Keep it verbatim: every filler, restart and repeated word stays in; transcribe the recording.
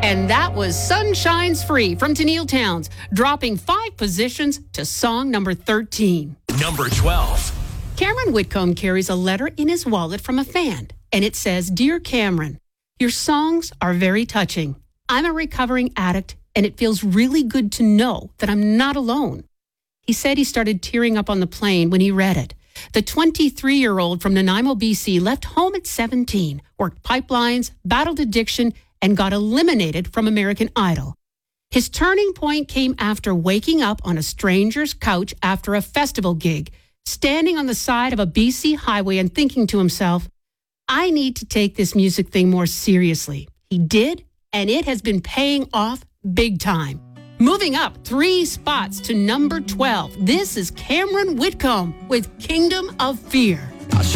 And that was Sun Shines Free from Tennille Townes, dropping five positions to song number thirteen. Number twelve. Cameron Whitcomb carries a letter in his wallet from a fan, and it says, "Dear Cameron, your songs are very touching. I'm a recovering addict, and it feels really good to know that I'm not alone." He said he started tearing up on the plane when he read it. The twenty-three-year-old from Nanaimo, B C, left home at seventeen, worked pipelines, battled addiction, and got eliminated from American Idol. His turning point came after waking up on a stranger's couch after a festival gig, standing on the side of a B C highway and thinking to himself, "I need to take this music thing more seriously." He did, and it has been paying off big time. Moving up three spots to number twelve, this is Cameron Whitcomb with Kingdom of Fear.